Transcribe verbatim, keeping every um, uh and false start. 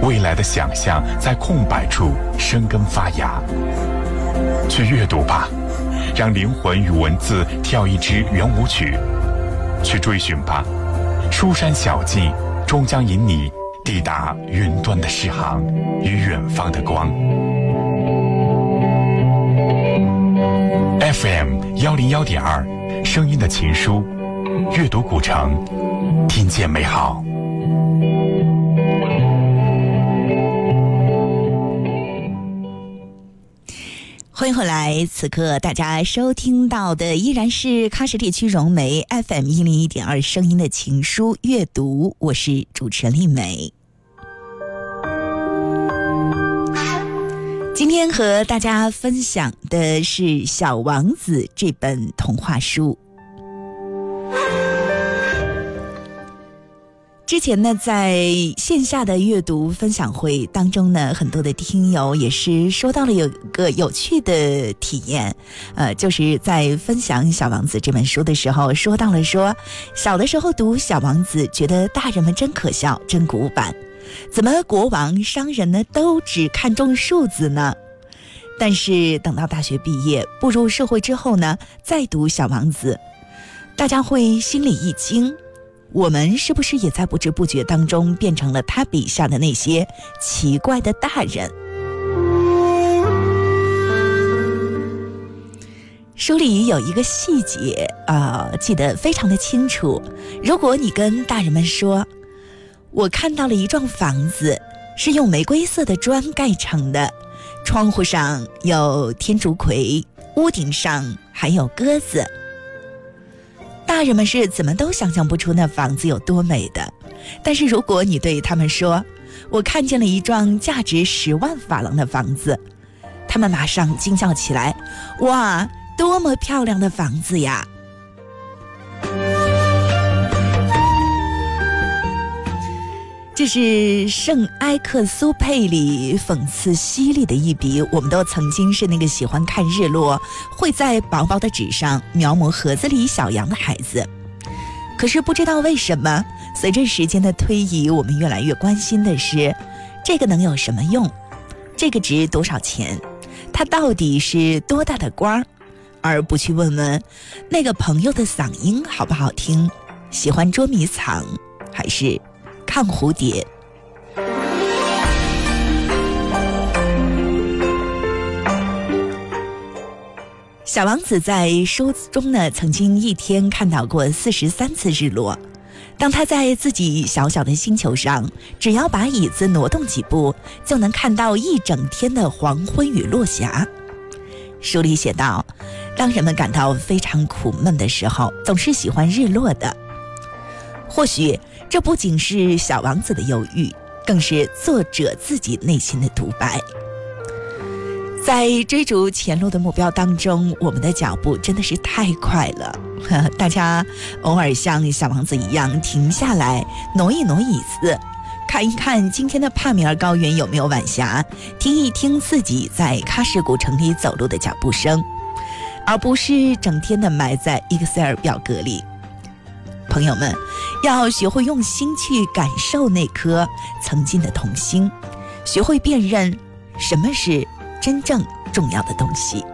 未来的想象在空白处生根发芽。去阅读吧，让灵魂与文字跳一支圆舞曲。去追寻吧，书山小径终将引你抵达云端的诗行与远方的光。F M 幺零幺点二，声音的情书，阅读古城，听见美好。 欢迎回来，此刻大家收听到的依然是喀什地区融媒 F M 一零一点二声音的情书阅读，我是主持人丽梅。今天和大家分享的是《小王子》这本童话书。之前呢，在线下的阅读分享会当中呢，很多的听友也是说到了有个有趣的体验，呃，就是在分享《小王子》这本书的时候，说到了说，小的时候读《小王子》，觉得大人们真可笑，真古板，怎么国王、商人呢都只看重数字呢？但是等到大学毕业，步入社会之后呢，再读《小王子》，大家会心里一惊。我们是不是也在不知不觉当中变成了他笔下的那些奇怪的大人？书里有一个细节啊、呃，记得非常的清楚。如果你跟大人们说，我看到了一幢房子是用玫瑰色的砖盖成的，窗户上有天竺葵，屋顶上还有鸽子。大人们是怎么都想象不出那房子有多美的。但是如果你对他们说，我看见了一幢价值十万法郎的房子，他们马上惊叫起来，哇，多么漂亮的房子呀！这是圣埃克苏佩里讽刺犀利的一笔。我们都曾经是那个喜欢看日落，会在薄薄的纸上描摹盒子里小羊的孩子。可是不知道为什么，随着时间的推移，我们越来越关心的是，这个能有什么用？这个值多少钱？它到底是多大的官？而不去问问那个朋友的嗓音好不好听，喜欢捉迷藏还是看蝴蝶。小王子在书中呢，曾经一天看到过四十三次日落。当他在自己小小的星球上，只要把椅子挪动几步，就能看到一整天的黄昏与落霞。书里写道，当人们感到非常苦闷的时候，总是喜欢日落的。或许这不仅是小王子的忧郁，更是作者自己内心的独白。在追逐前路的目标当中，我们的脚步真的是太快了。大家偶尔像小王子一样停下来，挪一挪椅子，看一看今天的帕米尔高原有没有晚霞，听一听自己在喀什古城里走路的脚步声，而不是整天的埋在 Excel 表格里。朋友们，要学会用心去感受那颗曾经的童心，学会辨认什么是真正重要的东西。